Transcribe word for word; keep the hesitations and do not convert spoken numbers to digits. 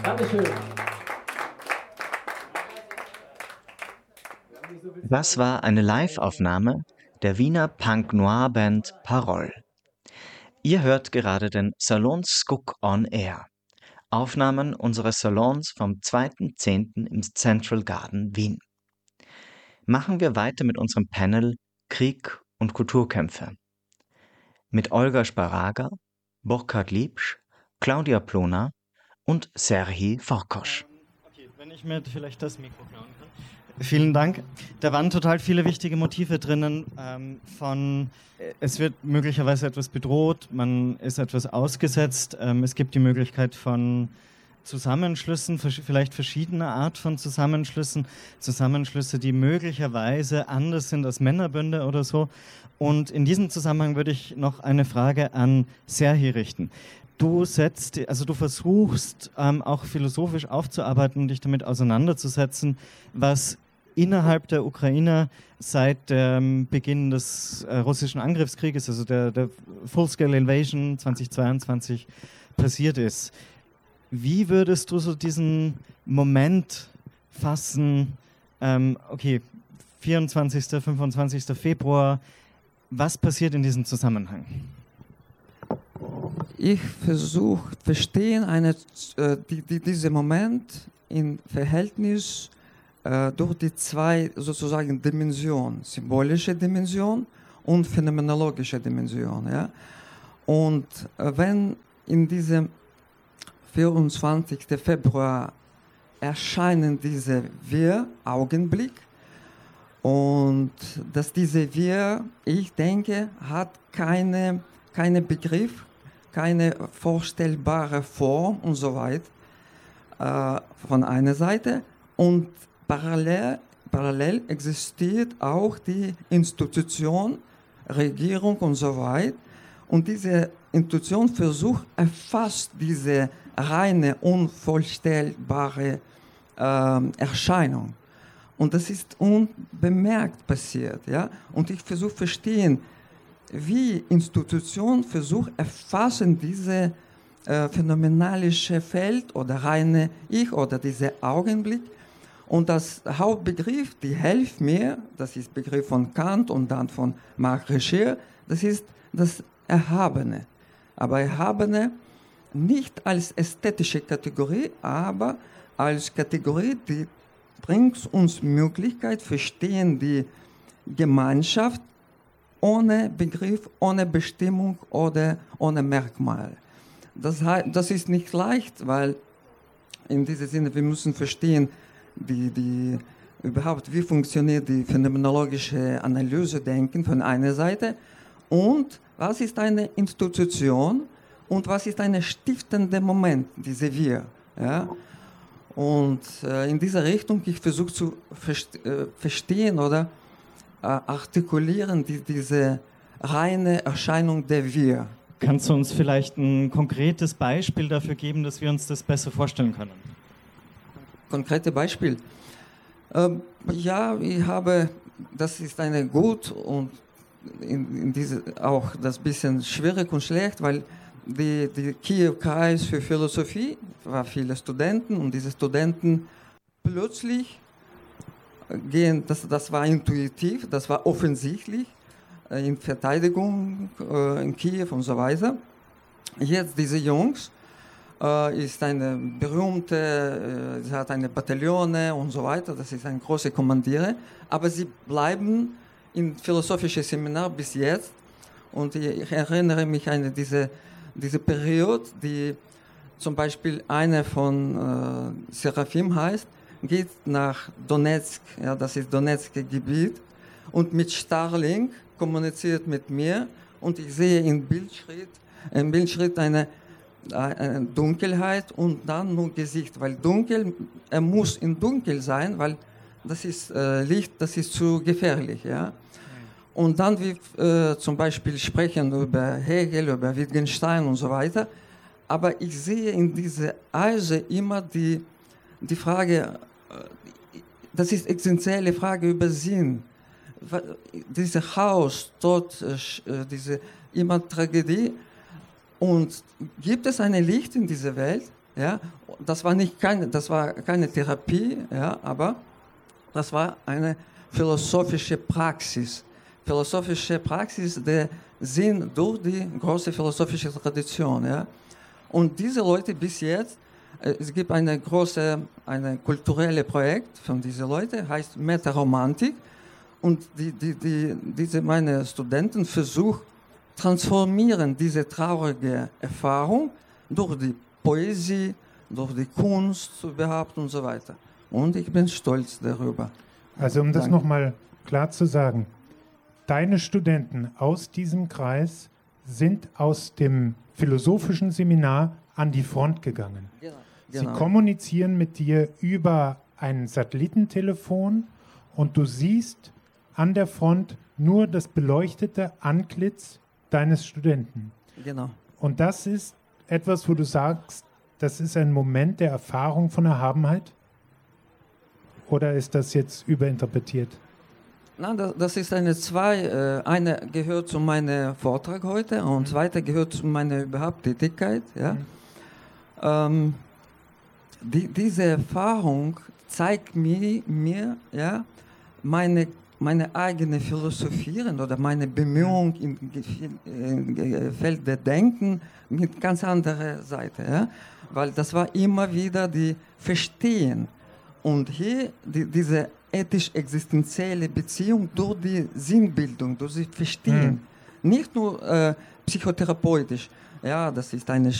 Dankeschön. Das war eine Live-Aufnahme der Wiener Punk-Noir-Band Parol. Ihr hört gerade den Salon Skook on Air. Aufnahmen unseres Salons vom zweiten zehnten im Central Garden Wien. Machen wir weiter mit unserem Panel Krieg und Kulturkämpfe. Mit Olga Sparaga, Burkhard Liebsch, Claudia Plona und Serhii Forkosch. Okay, wenn ich mir vielleicht das Mikro klauen kann. Vielen Dank. Da waren total viele wichtige Motive drinnen, ähm, von es wird möglicherweise etwas bedroht, man ist etwas ausgesetzt, ähm, es gibt die Möglichkeit von Zusammenschlüssen, vielleicht verschiedener Art von Zusammenschlüssen, Zusammenschlüsse, die möglicherweise anders sind als Männerbünde oder so. Und in diesem Zusammenhang würde ich noch eine Frage an Serhii richten. Du setzt, also du versuchst ähm, auch philosophisch aufzuarbeiten und dich damit auseinanderzusetzen, was innerhalb der Ukraine seit dem Beginn des äh, russischen Angriffskrieges, also der, der Full-Scale Invasion zweitausendzweiundzwanzig passiert ist. Wie würdest du so diesen Moment fassen, ähm, okay, vierundzwanzigsten, fünfundzwanzigsten Februar, was passiert in diesem Zusammenhang? Ich versuche verstehen eine, äh, die, die, diesen Moment im Verhältnis äh, durch die zwei sozusagen Dimensionen, symbolische Dimension und phänomenologische Dimension. Ja? Und äh, wenn in diesem vierundzwanzigsten Februar erscheinen diese Wir-Augenblick und dass diese Wir, ich denke, hat keine, keine Begriff, keine vorstellbare Form und so weiter äh, von einer Seite und parallel, parallel existiert auch die Institution, Regierung und so weiter und diese Institution versucht, erfasst diese reine, unvorstellbare äh, Erscheinung. Und das ist unbemerkt passiert. Ja? Und ich versuche verstehen, wie Institution versucht, erfassen diese äh, phänomenalische Feld oder reine Ich oder dieser Augenblick. Und das Hauptbegriff, die hilft mir, das ist Begriff von Kant und dann von Marc Richer, das ist das Erhabene. Aber Erhabene nicht als ästhetische Kategorie, aber als Kategorie, die bringt uns Möglichkeit, verstehen die Gemeinschaft ohne Begriff, ohne Bestimmung oder ohne Merkmal. Das, das ist nicht leicht, weil in diesem Sinne, wir müssen verstehen, die, die, überhaupt, wie funktioniert die phänomenologische Analyse denken von einer Seite und was ist eine Institution und was ist ein stiftender Moment, diese Wir. Ja? Und äh, in dieser Richtung, ich versuche zu verste äh, verstehen oder äh, artikulieren die, diese reine Erscheinung der Wir. Kannst du uns vielleicht ein konkretes Beispiel dafür geben, dass wir uns das besser vorstellen können? Konkrete Beispiel? Ähm, ja, ich habe, das ist eine gut und in, in diese auch das bisschen schwierig und schlecht, weil die, die Kiew-Kreis für Philosophie war viele Studenten und diese Studenten plötzlich gehen, das, das war intuitiv, das war offensichtlich äh, in Verteidigung äh, in Kiew und so weiter. Jetzt diese Jungs äh, ist eine berühmte, äh, sie hat eine Bataillone und so weiter, das ist ein großer Kommandiere, aber sie bleiben im philosophischen Seminar bis jetzt und ich erinnere mich an diese diese Periode, die zum Beispiel eine von äh, Seraphim heißt, geht nach Donetsk, ja, das ist Donetsker Gebiet, und mit Starlink kommuniziert mit mir und ich sehe im Bildschritt, im Bildschritt eine, eine Dunkelheit und dann nur Gesicht, weil dunkel, er muss in dunkel sein, weil das ist äh, Licht, das ist zu gefährlich, ja. Und dann wir äh, zum Beispiel sprechen über Hegel, über Wittgenstein und so weiter. Aber ich sehe in dieser Eise immer die, die Frage, äh, das ist essentielle Frage über Sinn. Dieses Chaos, Tod, äh, diese immer Tragödie. Und gibt es ein Licht in dieser Welt? Ja, das war nicht keine, das war keine Therapie, ja, aber das war eine philosophische Praxis. Philosophische Praxis, der Sinn durch die große philosophische Tradition. Ja. Und diese Leute bis jetzt, äh, es gibt eine große, eine kulturelle Projekt von diesen Leuten, heißt Metaromantik. Und die, die, die, diese meine Studenten versuchen, transformieren diese traurige Erfahrung durch die Poesie, durch die Kunst überhaupt und so weiter. Und ich bin stolz darüber. Also um das Danke. nochmal klar zu sagen, deine Studenten aus diesem Kreis sind aus dem philosophischen Seminar an die Front gegangen. Genau. Sie Genau. kommunizieren mit dir über ein Satellitentelefon und du siehst an der Front nur das beleuchtete Antlitz deines Studenten. Genau. Und das ist etwas, wo du sagst, das ist ein Moment der Erfahrung von Erhabenheit? Oder ist das jetzt überinterpretiert? Nein, das, das ist eine zwei. Äh, eine gehört zu meinem Vortrag heute und zweite gehört zu meiner überhaupt Tätigkeit. Ja. Ähm, die, diese Erfahrung zeigt mir, mir ja, meine, meine eigene Philosophieren oder meine Bemühung im Ge- äh, Feld der Denken mit ganz anderer Seite. Ja. Weil das war immer wieder die Verstehen. Und hier die, diese ethisch-existenzielle Beziehung durch die Sinnbildung, durch das Verstehen. Mhm. Nicht nur äh, psychotherapeutisch. Ja, das ist eine